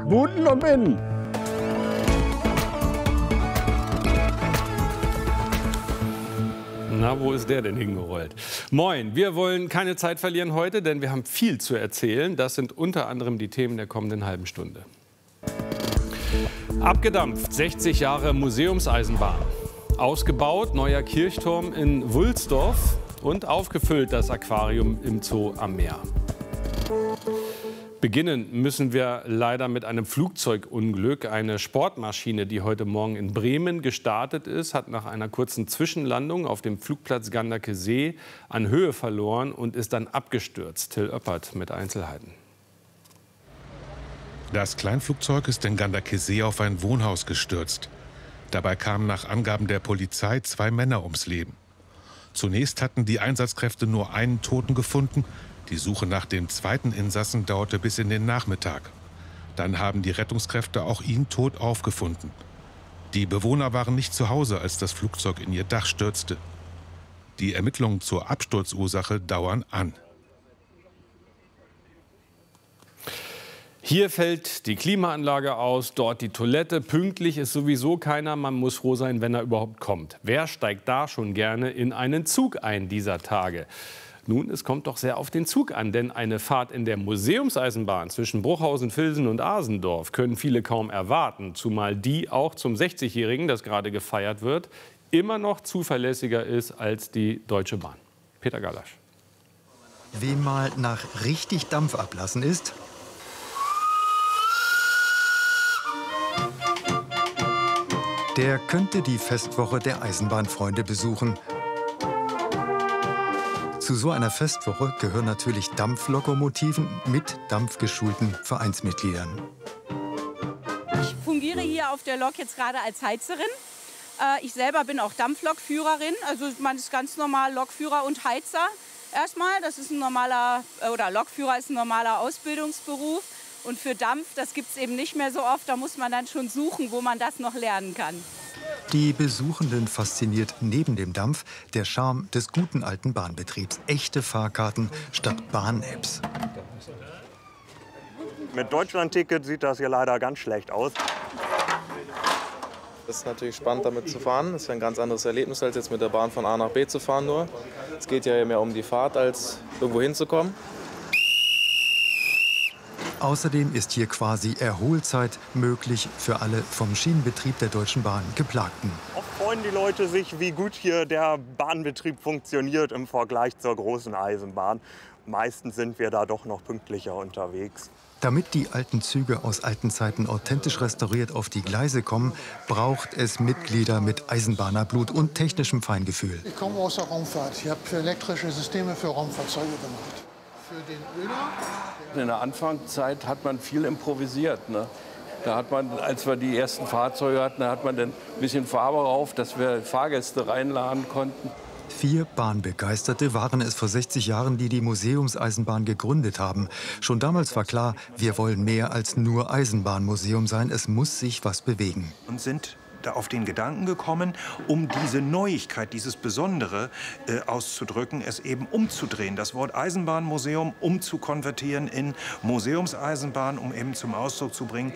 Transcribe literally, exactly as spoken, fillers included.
Guten und innen. Na, wo ist der denn hingerollt? Moin, wir wollen keine Zeit verlieren heute, denn wir haben viel zu erzählen. Das sind unter anderem die Themen der kommenden halben Stunde. Abgedampft, sechzig Jahre Museumseisenbahn. Ausgebaut, neuer Kirchturm in Wulsdorf und aufgefüllt das Aquarium im Zoo am Meer. Beginnen müssen wir leider mit einem Flugzeugunglück. Eine Sportmaschine, die heute Morgen in Bremen gestartet ist, hat nach einer kurzen Zwischenlandung auf dem Flugplatz Gandakesee an Höhe verloren und ist dann abgestürzt. Till Oppert mit Einzelheiten. Das Kleinflugzeug ist in Gandakesee auf ein Wohnhaus gestürzt. Dabei kamen nach Angaben der Polizei zwei Männer ums Leben. Zunächst hatten die Einsatzkräfte nur einen Toten gefunden. Die Suche nach dem zweiten Insassen dauerte bis in den Nachmittag. Dann haben die Rettungskräfte auch ihn tot aufgefunden. Die Bewohner waren nicht zu Hause, als das Flugzeug in ihr Dach stürzte. Die Ermittlungen zur Absturzursache dauern an. Hier fällt die Klimaanlage aus, dort die Toilette. Pünktlich ist sowieso keiner. Man muss froh sein, wenn er überhaupt kommt. Wer steigt da schon gerne in einen Zug ein dieser Tage? Nun, es kommt doch sehr auf den Zug an, denn eine Fahrt in der Museumseisenbahn zwischen Bruchhausen, Vilsen und Asendorf können viele kaum erwarten, zumal die auch zum sechzigjährigen, das gerade gefeiert wird, immer noch zuverlässiger ist als die Deutsche Bahn. Peter Galasch. Wem mal nach richtig Dampf ablassen ist, der könnte die Festwoche der Eisenbahnfreunde besuchen. Zu so einer Festwoche gehören natürlich Dampflokomotiven mit dampfgeschulten Vereinsmitgliedern. Ich fungiere hier auf der Lok jetzt gerade als Heizerin. Ich selber bin auch Dampflokführerin, also man ist ganz normal Lokführer und Heizer. Erstmal, das ist ein normaler, oder Lokführer ist ein normaler Ausbildungsberuf. Und für Dampf, das gibt es eben nicht mehr so oft, da muss man dann schon suchen, wo man das noch lernen kann. Die Besuchenden fasziniert neben dem Dampf der Charme des guten alten Bahnbetriebs. Echte Fahrkarten statt Bahn-Apps. Mit Deutschland-Ticket sieht das hier leider ganz schlecht aus. Es ist natürlich spannend, damit zu fahren. Das ist ein ganz anderes Erlebnis, als jetzt mit der Bahn von A nach B zu fahren nur. Es geht ja mehr um die Fahrt, als irgendwo hinzukommen. Außerdem ist hier quasi Erholzeit möglich für alle vom Schienenbetrieb der Deutschen Bahn Geplagten. Oft freuen die Leute sich, wie gut hier der Bahnbetrieb funktioniert im Vergleich zur großen Eisenbahn. Meistens sind wir da doch noch pünktlicher unterwegs. Damit die alten Züge aus alten Zeiten authentisch restauriert auf die Gleise kommen, braucht es Mitglieder mit Eisenbahnerblut und technischem Feingefühl. Ich komme aus der Raumfahrt. Ich habe elektrische Systeme für Raumfahrzeuge gemacht. Für den Öler. In der Anfangszeit hat man viel improvisiert. Ne? Da hat man, als wir die ersten Fahrzeuge hatten, da hat man dann ein bisschen Farbe drauf, dass wir Fahrgäste reinladen konnten. Vier Bahnbegeisterte waren es vor sechzig Jahren, die die Museumseisenbahn gegründet haben. Schon damals war klar, wir wollen mehr als nur Eisenbahnmuseum sein. Es muss sich was bewegen. Und sind da auf den Gedanken gekommen, um diese Neuigkeit, dieses Besondere äh, auszudrücken, es eben umzudrehen. Das Wort Eisenbahnmuseum umzukonvertieren in Museumseisenbahn, um eben zum Ausdruck zu bringen,